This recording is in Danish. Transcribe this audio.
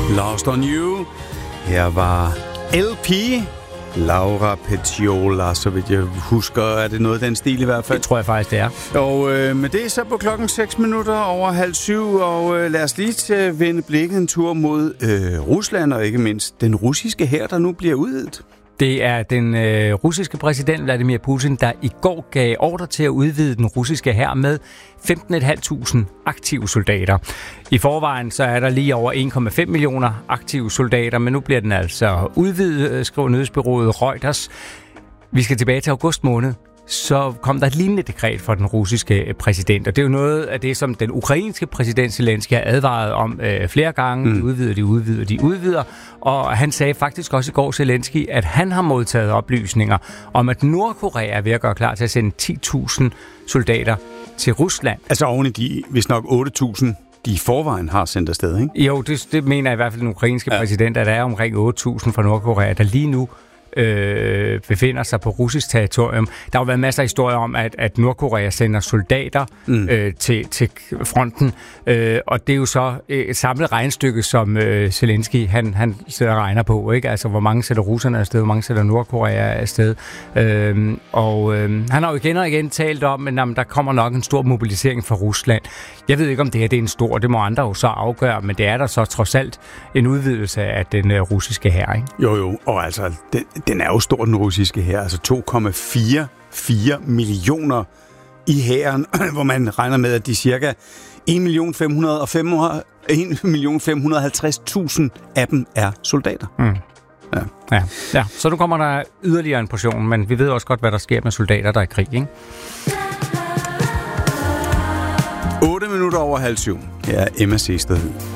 Lost on You. Her var LP, Laura Pecciola, så vidt jeg husker. Er det noget af den stil i hvert fald? Det tror jeg faktisk, det er. Og med det så på klokken 6:06, og lad os lige vende blikket en tur mod Rusland, og ikke mindst den russiske hær, der nu bliver udvidet. Det er den russiske præsident Vladimir Putin, der i går gav ordre til at udvide den russiske hær med 15.500 aktive soldater. I forvejen så er der lige over 1,5 millioner aktive soldater, men nu bliver den altså udvidet, skriver nyhedsbureauet Reuters. Vi skal tilbage til august måned. Så kom der et lignende dekret fra den russiske præsident, og det er jo noget af det, som den ukrainske præsident Zelensky har advaret om flere gange. De udvider, og han sagde faktisk også i går, Zelensky, at han har modtaget oplysninger om, at Nordkorea er ved at gøre klar til at sende 10.000 soldater til Rusland. Altså oven i de, hvis nok 8.000, de i forvejen har sendt afsted, ikke? Jo, det mener i hvert fald den ukrainske præsident, at der er omkring 8.000 fra Nordkorea, der lige nu befinder sig på russisk territorium. Der har jo været masser af historier om, at Nordkorea sender soldater til fronten, og det er jo så et samlet regnestykke, som Zelensky han sidder og regner på, ikke? Altså, hvor mange sætter russerne afsted, hvor mange sætter Nordkorea afsted. Han har jo igen og igen talt om, at der kommer nok en stor mobilisering fra Rusland. Jeg ved ikke, om det her det er en stor, det må andre jo så afgøre, men det er der så trods alt en udvidelse af den russiske hær, ikke? Jo, og altså, den er jo stor, den russiske hær, altså 2,44 millioner i hæren, hvor man regner med, at de cirka 1.550.000 af dem er soldater. Ja, så nu kommer der yderligere en portion, men vi ved også godt, hvad der sker med soldater, der er i krig, ikke? 8:07. Her er Emma Sestad.